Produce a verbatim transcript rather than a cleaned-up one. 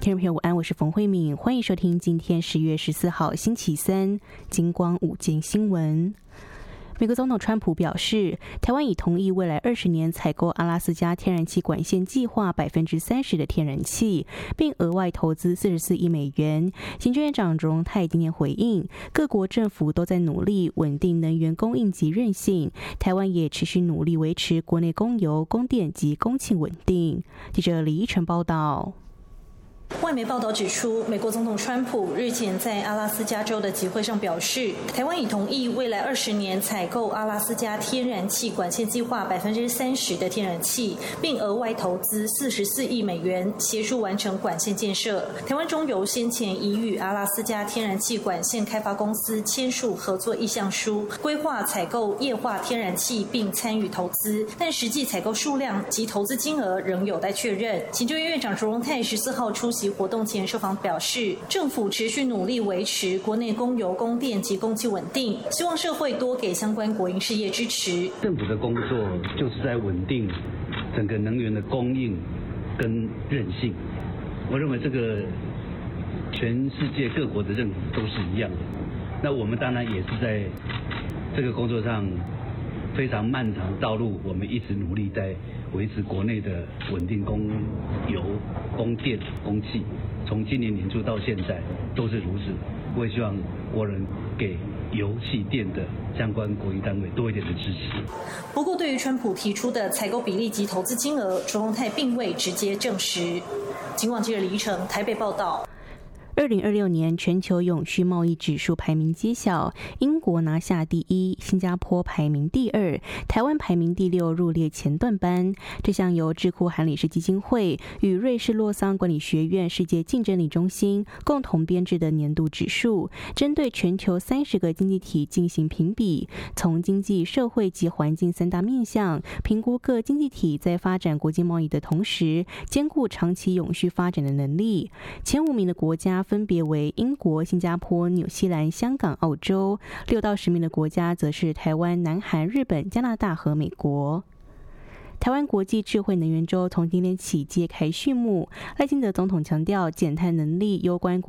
听众朋友午安，我是冯慧敏，欢迎收听今天十月十四号星期三金光午间新闻。美国总统川普表示，台湾已同意未来二十年采购阿拉斯加天然气管线计划百分之三十的天然气，并额外投资四十四亿美元。行政院长卓荣泰今天回应，各国政府都在努力稳定能源供应及韧性，台湾也持续努力维持国内供油、供电及供气稳定。记者李依晨报道。 外媒报道指出，美国总统川普日前在阿拉斯加州的集会上表示，台湾已同意未来二十年采购阿拉斯加天然气管线计划百分之三十的天然气，并额外投资四十四亿美元，协助完成管线建设。台湾中油先前已与阿拉斯加天然气管线开发公司签署合作意向书，规划采购液化天然气并参与投资，但实际采购数量及投资金额仍有待确认。行政院院长卓荣泰十四号出席活动前受访表示，政府持续努力维持国内供油、供电及供气稳定，希望社会多给相关国营事业支持。 政府的工作就是在稳定整个能源的供应跟韧性。我认为这个全世界各国的任务都是一样的。那我们当然也是在这个工作上非常漫长的道路，我们一直努力在维持国内的稳定供油、供电、供气，从今年年初到现在都是如此。我也希望国人给油气电的相关国营单位多一点的支持。 不过，对于川普提出的采购比例及投资金额，卓荣泰并未直接证实。警广记者李依晨台北报道。 二零二六年全球永续贸易指数排名揭晓，英国拿下第一，新加坡排名第二，台湾排名第六，入列前段班。这项由智库韩理士基金会与瑞士洛桑管理学院世界竞争力中心共同编制的年度指数，针对全球三十个经济体进行评比，从经济、社会及环境三大面向评估各经济体在发展国际贸易的同时，兼顾长期永续发展的能力。前五名的国家分别为英国、新加坡、纽西兰、香港、澳洲；六到十名的国家则是台湾、南韩、日本、加拿大和美国。台湾国际智慧能源周从今天起揭开序幕，赖清德总统强调，减碳能力攸关